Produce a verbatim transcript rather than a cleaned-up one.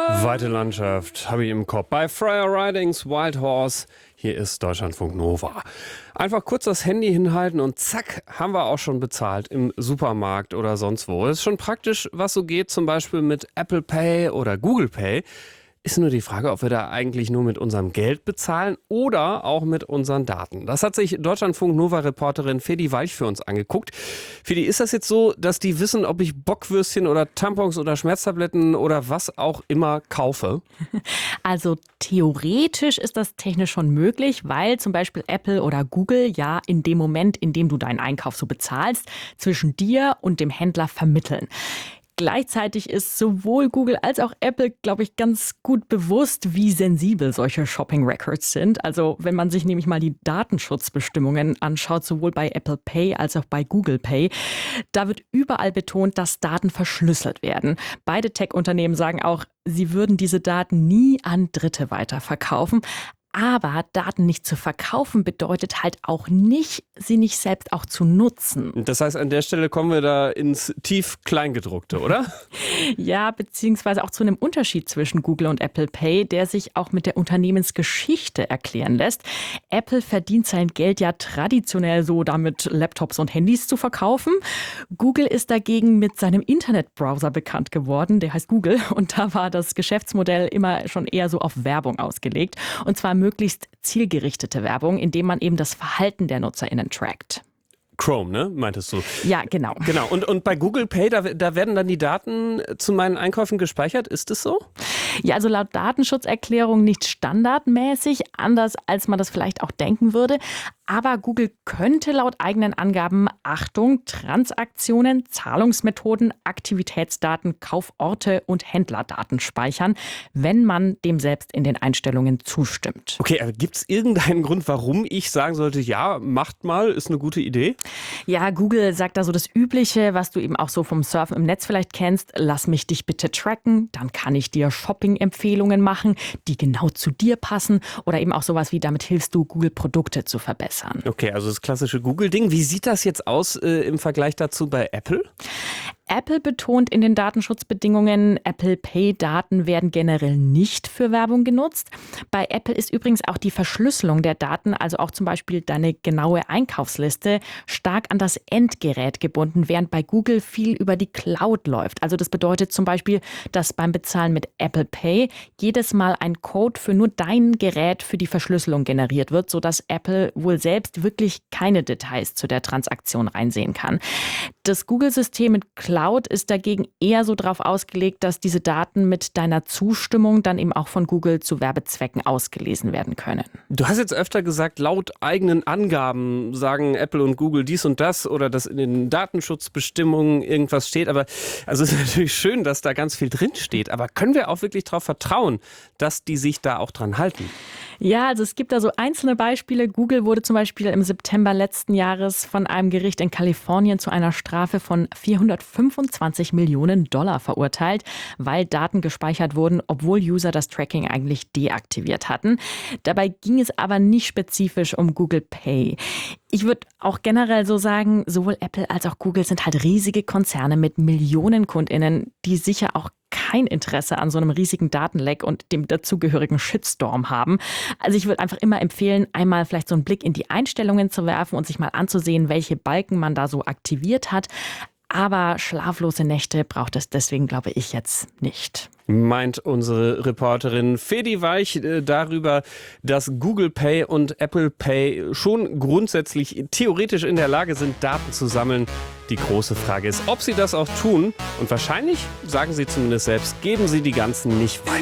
Weite Landschaft habe ich im Kopf. Bei Friar Ridings Wild Horse. Hier ist Deutschlandfunk Nova. Einfach kurz das Handy hinhalten und zack, haben wir auch schon bezahlt im Supermarkt oder sonst wo. Das ist schon praktisch, was so geht, zum Beispiel mit Apple Pay oder Google Pay. Ist nur die Frage, ob wir da eigentlich nur mit unserem Geld bezahlen oder auch mit unseren Daten. Das hat sich Deutschlandfunk-Nova-Reporterin Fedi Walch für uns angeguckt. Fedi, ist das jetzt so, dass die wissen, ob ich Bockwürstchen oder Tampons oder Schmerztabletten oder was auch immer kaufe? Also theoretisch ist das technisch schon möglich, weil zum Beispiel Apple oder Google ja in dem Moment, in dem du deinen Einkauf so bezahlst, zwischen dir und dem Händler vermitteln. Gleichzeitig ist sowohl Google als auch Apple, glaube ich, ganz gut bewusst, wie sensibel solche Shopping Records sind. Also wenn man sich nämlich mal die Datenschutzbestimmungen anschaut, sowohl bei Apple Pay als auch bei Google Pay, da wird überall betont, dass Daten verschlüsselt werden. Beide Tech-Unternehmen sagen auch, sie würden diese Daten nie an Dritte weiterverkaufen. Aber Daten nicht zu verkaufen bedeutet halt auch nicht, sie nicht selbst auch zu nutzen. Das heißt, an der Stelle kommen wir da ins tief Kleingedruckte, oder? Ja, beziehungsweise auch zu einem Unterschied zwischen Google und Apple Pay, der sich auch mit der Unternehmensgeschichte erklären lässt. Apple verdient sein Geld ja traditionell so damit, Laptops und Handys zu verkaufen. Google ist dagegen mit seinem Internetbrowser bekannt geworden, der heißt Google. Und da war das Geschäftsmodell immer schon eher so auf Werbung ausgelegt. Und zwar möglichst zielgerichtete Werbung, indem man eben das Verhalten der NutzerInnen trackt. Chrome, ne? Meintest du? Ja, genau. Genau. Und, und bei Google Pay, da, da werden dann die Daten zu meinen Einkäufen gespeichert. Ist es so? Ja, also laut Datenschutzerklärung nicht standardmäßig, anders als man das vielleicht auch denken würde. Aber Google könnte laut eigenen Angaben, Achtung, Transaktionen, Zahlungsmethoden, Aktivitätsdaten, Kauforte und Händlerdaten speichern, wenn man dem selbst in den Einstellungen zustimmt. Okay, aber gibt es irgendeinen Grund, warum ich sagen sollte, ja, macht mal, ist eine gute Idee? Ja, Google sagt da so das Übliche, was du eben auch so vom Surfen im Netz vielleicht kennst. Lass mich dich bitte tracken, dann kann ich dir Shopping-Empfehlungen machen, die genau zu dir passen. Oder eben auch sowas wie, damit hilfst du, Google-Produkte zu verbessern. Okay, also das klassische Google-Ding. Wie sieht das jetzt aus äh, im Vergleich dazu bei Apple? Apple betont in den Datenschutzbedingungen, Apple Pay-Daten werden generell nicht für Werbung genutzt. Bei Apple ist übrigens auch die Verschlüsselung der Daten, also auch zum Beispiel deine genaue Einkaufsliste, stark an das Endgerät gebunden, während bei Google viel über die Cloud läuft. Also das bedeutet zum Beispiel, dass beim Bezahlen mit Apple Pay jedes Mal ein Code für nur dein Gerät für die Verschlüsselung generiert wird, sodass Apple wohl selbst wirklich keine Details zu der Transaktion reinsehen kann. Das Google-System mit Cloud ist dagegen eher so darauf ausgelegt, dass diese Daten mit deiner Zustimmung dann eben auch von Google zu Werbezwecken ausgelesen werden können. Du hast jetzt öfter gesagt, laut eigenen Angaben sagen Apple und Google dies und das oder dass in den Datenschutzbestimmungen irgendwas steht. Aber also es ist natürlich schön, dass da ganz viel drin steht. Aber können wir auch wirklich darauf vertrauen, dass die sich da auch dran halten? Ja, also es gibt da so einzelne Beispiele. Google wurde zum Beispiel im September letzten Jahres von einem Gericht in Kalifornien zu einer Strafe von vierhundertfünfundzwanzig Millionen Dollar verurteilt, weil Daten gespeichert wurden, obwohl User das Tracking eigentlich deaktiviert hatten. Dabei ging es aber nicht spezifisch um Google Pay. Ich würde auch generell so sagen, sowohl Apple als auch Google sind halt riesige Konzerne mit Millionen KundInnen, die sicher auch kein Interesse an so einem riesigen Datenleck und dem dazugehörigen Shitstorm haben. Also ich würde einfach immer empfehlen, einmal vielleicht so einen Blick in die Einstellungen zu werfen und sich mal anzusehen, welche Balken man da so aktiviert hat. Aber schlaflose Nächte braucht es deswegen, glaube ich, jetzt nicht. Meint unsere Reporterin Fedi Walch äh, darüber, dass Google Pay und Apple Pay schon grundsätzlich theoretisch in der Lage sind, Daten zu sammeln. Die große Frage ist, ob sie das auch tun. Und wahrscheinlich, sagen sie zumindest selbst, geben sie die ganzen nicht weiter.